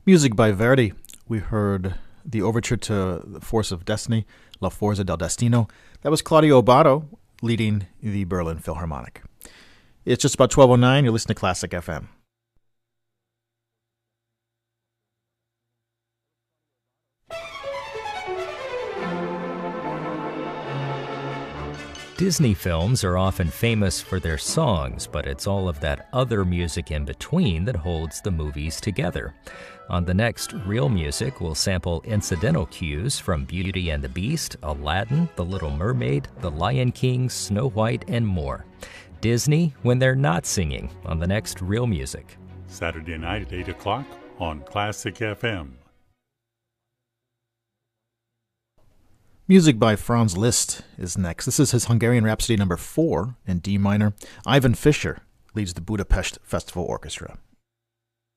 Music by Verdi. We heard the overture to The Force of Destiny, La Forza del Destino. That was Claudio Abbado leading the Berlin Philharmonic. It's just about 12:09. You're listening to Classic FM. Disney films are often famous for their songs, but it's all of that other music in between that holds the movies together. On the next Real Music, we'll sample incidental cues from Beauty and the Beast, Aladdin, The Little Mermaid, The Lion King, Snow White, and more. Disney when they're not singing on the next Real Music. Saturday night at 8 o'clock on Classic FM. Music by Franz Liszt is next. This is his Hungarian Rhapsody number 4 in D minor. Ivan Fischer leads the Budapest Festival Orchestra.